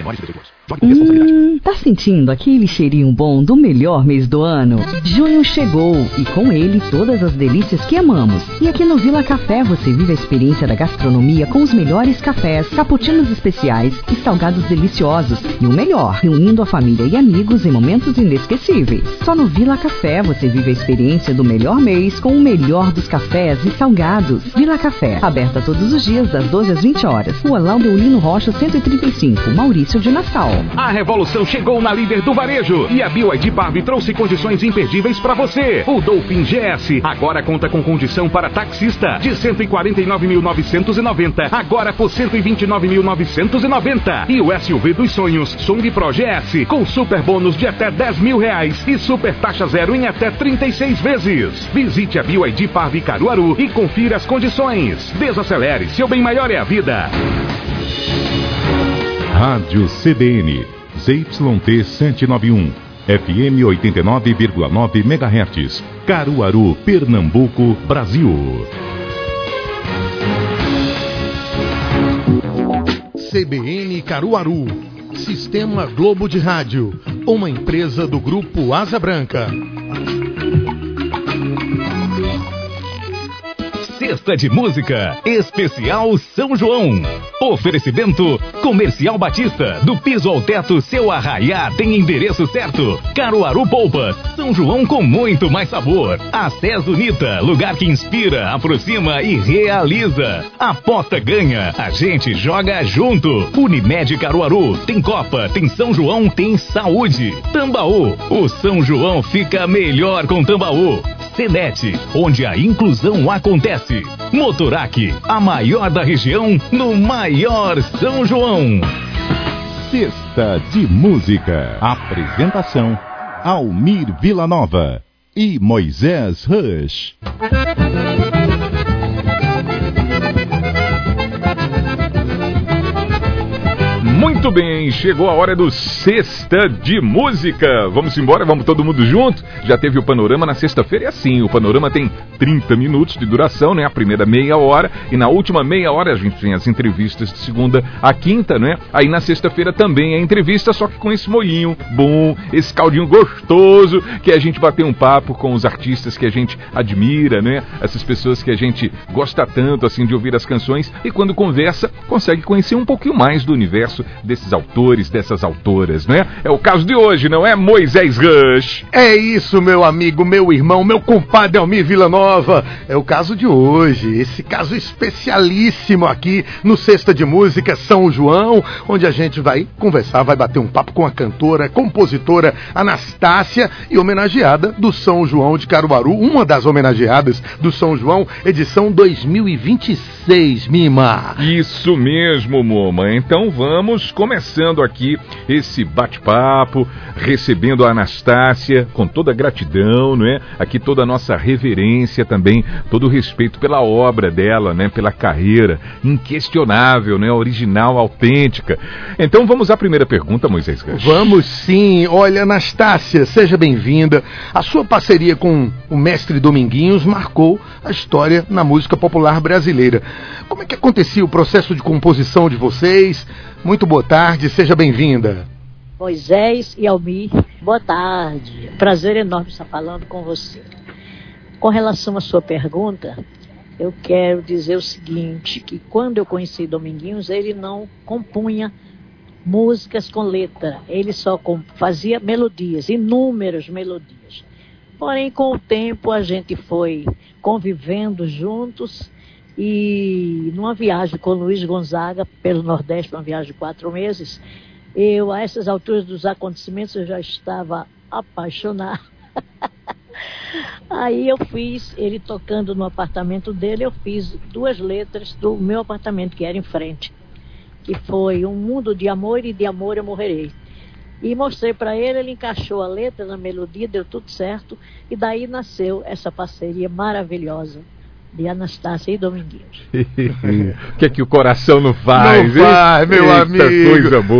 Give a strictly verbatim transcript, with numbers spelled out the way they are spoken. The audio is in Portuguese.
menores de dezoito anos. Jogue com responsabilidade. Hum, tá sentindo aquele cheirinho bom do melhor mês do ano? Junho chegou e com ele todas as delícias que amamos. E aqui no Vila Café você vive a experiência da gastronomia com os melhores cafés, cappuccinos especiais e salgados deliciosos. E o melhor, reunindo a família e amigos em momentos inesquecíveis. Só no Vila Café você vive a experiência do melhor mês com o melhor dos cafés e salgados. Vila Café, aberta todos os dias das doze às vinte horas. Rua Laudelino Rocha cento e trinta e cinco, Maurício de Nassau. A revolução chegou na líder do varejo e a B Y D Parve trouxe condições imperdíveis para você. O Dolphin G S agora conta com condição para taxista de cento e quarenta e nove mil novecentos e noventa, agora por cento e vinte e nove mil novecentos e noventa. E o S U V dos sonhos Song Pro G S com super bônus de até dez mil reais e super taxa zero em até trinta e seis vezes. Visite a B Y D Parve Caruaru e confira as condições. Desacelere, seu bem maior é a vida. Rádio C B N, Z Y T cento e noventa e um, F M oitenta e nove vírgula nove megahertz, Caruaru, Pernambuco, Brasil. C B N Caruaru, Sistema Globo de Rádio, uma empresa do Grupo Asa Branca. Sexta de Música, especial São João. Oferecimento Comercial Batista, do piso ao teto, seu arraiá tem endereço certo. Caruaru Polpas, São João com muito mais sabor. Acés Unita, lugar que inspira, aproxima e realiza. Aposta ganha, a gente joga junto. Unimed Caruaru, tem Copa, tem São João, tem saúde. Tambaú, o São João fica melhor com Tambaú. Senet, onde a inclusão acontece. Motorac, a maior da região, no maior São João. Sexta de Música. Apresentação: Almir Villanova e Moisés Rush. Muito bem, chegou a hora do Sexta de Música. Vamos embora, vamos todo mundo junto. Já teve o Panorama na sexta-feira, e assim, o Panorama tem trinta minutos de duração, né? A primeira meia hora, e na última meia hora a gente tem as entrevistas de segunda a quinta, né? Aí na sexta-feira também é entrevista, só que com esse molhinho bom, esse caldinho gostoso, que a gente bater um papo com os artistas que a gente admira, né? Essas pessoas que a gente gosta tanto, assim, de ouvir as canções, e quando conversa, consegue conhecer um pouquinho mais do universo desses autores, dessas autoras, né? É o caso de hoje, não é, Moisés Rush? É isso, meu amigo, meu irmão, meu compadre Almir Villanova. É o caso de hoje, esse caso especialíssimo aqui no Sexta de Música São João, onde a gente vai conversar, vai bater um papo com a cantora, compositora Anastácia e homenageada do São João de Caruaru, uma das homenageadas do São João, edição dois mil e vinte e seis, Mima. Isso mesmo, Moma. Então vamos começando aqui esse bate-papo, recebendo a Anastácia com toda a gratidão, não é? Aqui toda a nossa reverência também, todo o respeito pela obra dela, né? Pela carreira inquestionável, né? Original, autêntica. Então vamos à primeira pergunta, Moisés Rush. Vamos sim. Olha, Anastácia, seja bem-vinda. A sua parceria com o mestre Dominguinhos marcou a história na música popular brasileira. Como é que acontecia o processo de composição de vocês? Muito boa tarde, seja bem-vinda. Moisés e Almir, boa tarde. Prazer enorme estar falando com você. Com relação à sua pergunta, eu quero dizer o seguinte, que quando eu conheci Dominguinhos, ele não compunha músicas com letra, ele só fazia melodias, inúmeras melodias. Porém, com o tempo, a gente foi convivendo juntos. E numa viagem com o Luiz Gonzaga pelo Nordeste, uma viagem de quatro meses, eu, a essas alturas dos acontecimentos, eu já estava apaixonada. Aí eu fiz, ele tocando no apartamento dele, eu fiz duas letras do meu apartamento, que era em frente, que foi Um Mundo de Amor e de Amor Eu Morrerei. E mostrei para ele, ele encaixou a letra na melodia, deu tudo certo, e daí nasceu essa parceria maravilhosa de Anastácia e Dominguinhos. O que é que o coração não faz, não faz, hein? meu Eita, amigo. Coisa boa.